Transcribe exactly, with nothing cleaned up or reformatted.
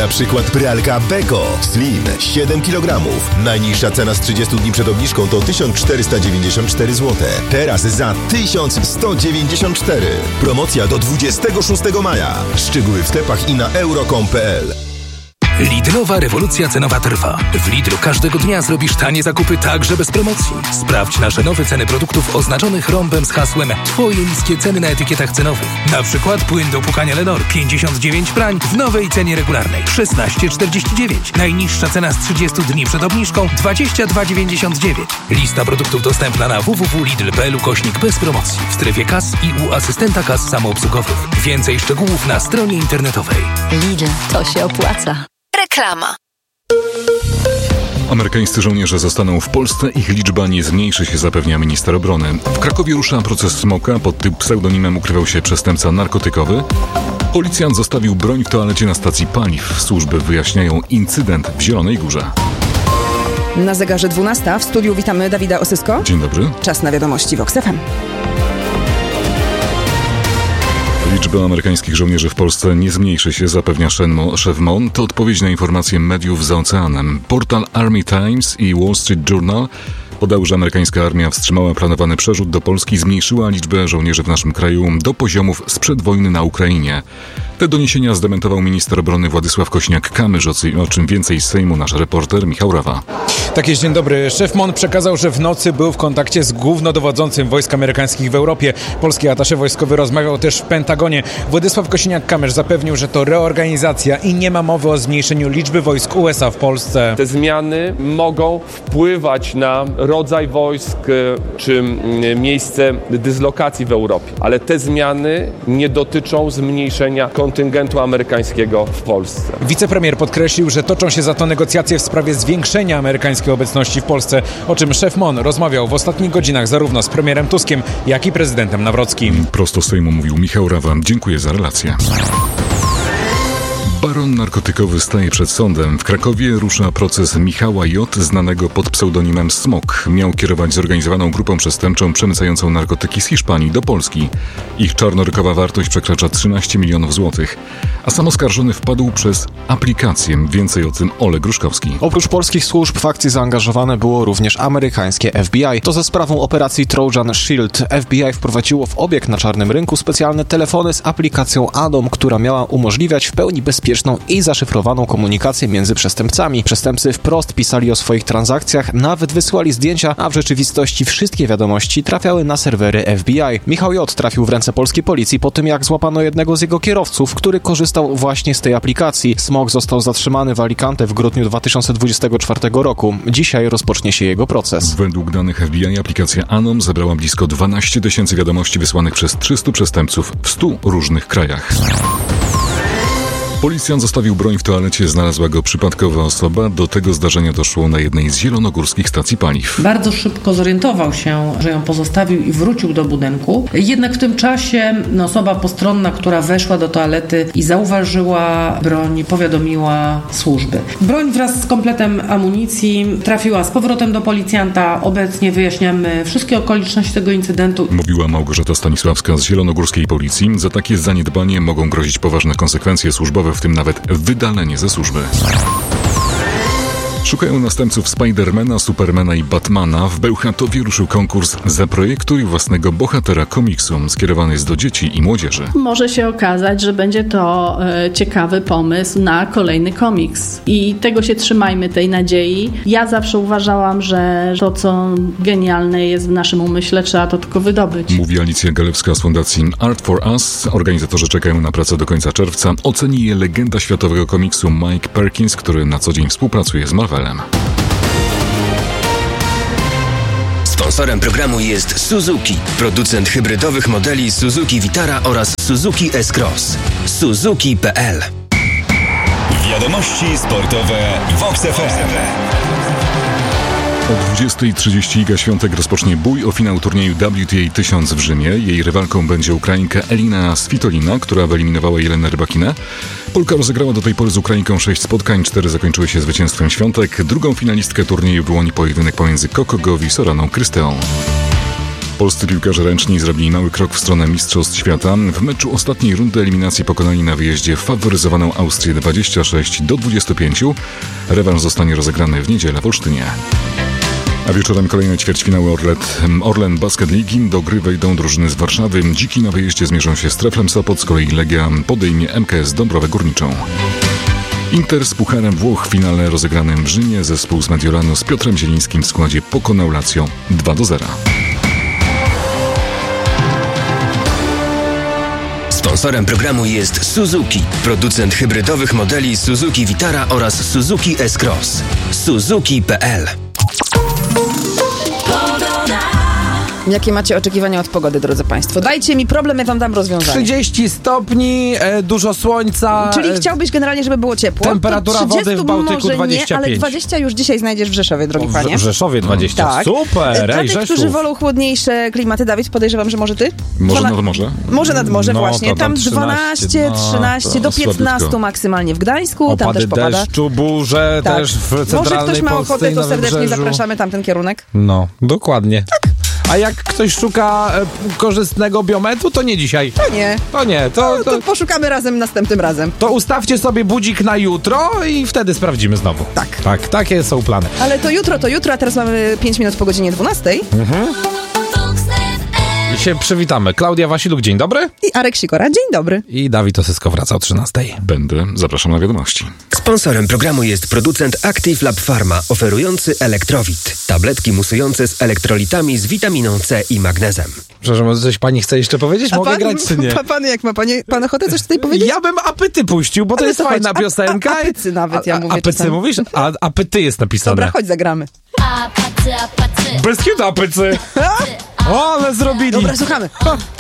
Na przykład pralka Beko Slim siedem kilogramów. Najniższa cena z trzydziestu dni przed obniżką to tysiąc czterysta dziewięćdziesiąt cztery złote. Teraz za tysiąc sto dziewięćdziesiąt cztery. Promocja do dwudziestego szóstego maja. Szczegóły w sklepach i na euro kropka com kropka p l. Lidlowa rewolucja cenowa trwa. W Lidlu każdego dnia zrobisz tanie zakupy także bez promocji. Sprawdź nasze nowe ceny produktów oznaczonych rąbem z hasłem Twoje niskie ceny na etykietach cenowych. Na przykład płyn do płukania Lenor pięćdziesiąt dziewięć prań w nowej cenie regularnej szesnaście czterdzieści dziewięć. Najniższa cena z trzydziestu dni przed obniżką dwadzieścia dwa dziewięćdziesiąt dziewięć. Lista produktów dostępna na w w w kropka lidl kropka p l ukośnik bez promocji w strefie kas i u asystenta kas samoobsługowych. Więcej szczegółów na stronie internetowej. Lidl, to się opłaca. Reklama. Amerykańscy żołnierze zostaną w Polsce, ich liczba nie zmniejszy się, zapewnia minister obrony. W Krakowie rusza proces Smoka, pod tym pseudonimem ukrywał się przestępca narkotykowy. Policjant zostawił broń w toalecie na stacji paliw. Służby wyjaśniają incydent w Zielonej Górze. Na zegarze dwunasta w studiu witamy Dawida Osysko. Dzień dobry. Czas na wiadomości w Vox F M. Liczba amerykańskich żołnierzy w Polsce nie zmniejszy się, zapewnia szef M O N. To odpowiedź na informacje mediów za oceanem. Portal Army Times i Wall Street Journal podał, że amerykańska armia wstrzymała planowany przerzut do Polski, zmniejszyła liczbę żołnierzy w naszym kraju do poziomów sprzed wojny na Ukrainie. Te doniesienia zdementował minister obrony Władysław Kosiniak-Kamysz, o czym więcej z Sejmu nasz reporter Michał Rawa. Tak jest, dzień dobry. Szef M O N przekazał, że w nocy był w kontakcie z głównodowodzącym wojsk amerykańskich w Europie. Polski atasze wojskowy rozmawiał też w Pentagonie. Władysław Kosiniak-Kamysz zapewnił, że to reorganizacja i nie ma mowy o zmniejszeniu liczby wojsk U S A w Polsce. Te zmiany mogą wpływać na rodzaj wojsk czy miejsce dyslokacji w Europie, ale te zmiany nie dotyczą zmniejszenia kontyngentu amerykańskiego w Polsce. Wicepremier podkreślił, że toczą się za to negocjacje w sprawie zwiększenia amerykańskiej obecności w Polsce, o czym szef M O N rozmawiał w ostatnich godzinach zarówno z premierem Tuskiem, jak i prezydentem Nawrockim. Prosto z Sejmu mówił Michał Rawa. Dziękuję za relację. Baron narkotykowy staje przed sądem. W Krakowie rusza proces Michała J., znanego pod pseudonimem Smok. Miał kierować zorganizowaną grupą przestępczą przemycającą narkotyki z Hiszpanii do Polski. Ich czarnorynkowa wartość przekracza trzynaście milionów złotych. A sam oskarżony wpadł przez aplikację. Więcej o tym Oleg Gruszkowski. Oprócz polskich służb w akcję zaangażowane było również amerykańskie F B I. To ze sprawą operacji Trojan Shield F B I wprowadziło w obieg na czarnym rynku specjalne telefony z aplikacją Atom, która miała umożliwiać w pełni bezpieczną i zaszyfrowaną komunikację między przestępcami. Przestępcy wprost pisali o swoich transakcjach, nawet wysyłali zdjęcia, a w rzeczywistości wszystkie wiadomości trafiały na serwery F B I. Michał J. trafił w ręce polskiej policji po tym, jak złapano jednego z jego kierowców, który korzystał właśnie z tej aplikacji. Smok został zatrzymany w Alicante w grudniu dwa tysiące dwudziestego czwartego roku. Dzisiaj rozpocznie się jego proces. Według danych F B I aplikacja Anom zebrała blisko dwanaście tysięcy wiadomości wysłanych przez trzystu przestępców w stu różnych krajach. Policjant zostawił broń w toalecie, znalazła go przypadkowa osoba. Do tego zdarzenia doszło na jednej z zielonogórskich stacji paliw. Bardzo szybko zorientował się, że ją pozostawił i wrócił do budynku. Jednak w tym czasie no, osoba postronna, która weszła do toalety i zauważyła broń, powiadomiła służby. Broń wraz z kompletem amunicji trafiła z powrotem do policjanta. Obecnie wyjaśniamy wszystkie okoliczności tego incydentu. Mówiła Małgorzata Stanisławska z zielonogórskiej policji. Za takie zaniedbanie mogą grozić poważne konsekwencje służbowe, w tym nawet wydalenie ze służby. Szukają następców Spidermana, Supermana i Batmana. W Bełchatowie ruszył konkurs Zaprojektuj własnego bohatera komiksu. Skierowany jest do dzieci i młodzieży. Może się okazać, że będzie to e, ciekawy pomysł na kolejny komiks. I tego się trzymajmy, tej nadziei. Ja zawsze uważałam, że to, co genialne jest w naszym umyśle, trzeba to tylko wydobyć. Mówi Alicja Galewska z fundacji Art for Us. Organizatorzy czekają na pracę do końca czerwca. Oceni je legenda światowego komiksu Mike Perkins, który na co dzień współpracuje z Marvelem. Sponsorem programu jest Suzuki, producent hybrydowych modeli Suzuki Vitara oraz Suzuki S-Cross. Suzuki kropka p l. Wiadomości sportowe w Vox F M. O dwudziestej trzydzieści Iga Świątek rozpocznie bój o finał turnieju W T A tysiąc w Rzymie. Jej rywalką będzie Ukrainka Elina Svitolina, która wyeliminowała Jelenę Rybakinę. Polka rozegrała do tej pory z Ukrainką sześć spotkań, cztery zakończyły się zwycięstwem Świątek. Drugą finalistkę turnieju wyłoni pojedynek pomiędzy Coco Gauff i Soraną Krysteą. Polscy piłkarze ręczni zrobili mały krok w stronę Mistrzostw Świata. W meczu ostatniej rundy eliminacji pokonali na wyjeździe faworyzowaną Austrię dwadzieścia sześć do dwudziestu pięciu. Rewanż zostanie rozegrany w niedzielę w Olsztynie. A wieczorem kolejne ćwierćfinały Orlet, Orlen Basket League. Do gry wejdą drużyny z Warszawy. Dziki na wyjeździe zmierzą się z Treflem Sopot, z kolei Legia podejmie M K S Dąbrowę Górniczą. Inter z Pucharem Włoch w finale rozegranym w Rzymie. Zespół z Mediolanu z Piotrem Zielińskim w składzie pokonał Lazio dwa do zera. Sponsorem programu jest Suzuki, producent hybrydowych modeli Suzuki Vitara oraz Suzuki S-Cross. Suzuki kropka p l. Jakie macie oczekiwania od pogody, drodzy Państwo? Dajcie mi problem, ja Wam dam rozwiązanie. trzydzieści stopni, e, dużo słońca. Czyli chciałbyś generalnie, żeby było ciepło? Temperatura wody w Bałtyku może dwadzieścia pięć. Nie, ale dwadzieścia już dzisiaj znajdziesz w Rzeszowie, drogi w, panie. W Rzeszowie dwadzieścia. Tak. Super, Dla ej, tych, Rzeszów. którzy wolą chłodniejsze klimaty, Dawid, podejrzewam, że może ty? Może nad morze? Może nad morze, No, właśnie. to tam Tam dwanaście, trzynaście, trzynaście no, do to piętnastu słabiutko. maksymalnie w Gdańsku. Opady tam też popada. deszczu, burze Tak. też w Może centralnej ktoś ma Polsce ochotę, i to na serdecznie wybrzeżu. zapraszamy tamten kierunek. No, dokładnie. Tak. A jak ktoś szuka e, korzystnego biometru, to nie dzisiaj. To nie. To nie, to, No, to, to poszukamy razem następnym razem. to ustawcie sobie budzik na jutro i wtedy sprawdzimy znowu. Tak. Tak, takie są plany. Ale to jutro, to jutro, a teraz mamy pięć minut po godzinie dwunastej. Mhm. I się przywitamy. Klaudia Wasiluk, dzień dobry. I Arek Sikora, dzień dobry. I Dawid Osysko wraca o trzynastej. Będę. Zapraszam na wiadomości. Sponsorem programu jest producent Active Lab Pharma, oferujący Elektrowit. Tabletki musujące z elektrolitami z witaminą C i magnezem. Przepraszam, może coś pani chce jeszcze powiedzieć? A Mogę pan, grać czy nie? Pa, pan jak ma panie, pan ochotę coś tutaj powiedzieć? Ja bym apety puścił, bo to Ale jest to chodź, fajna a- piosenka. a- apycy nawet, ja A- mówię Apycy czasami. mówisz? A apety jest napisane. Dobra, chodź, zagramy. Bez kitu apycy. O, ale zrobili. Dobra, słuchamy.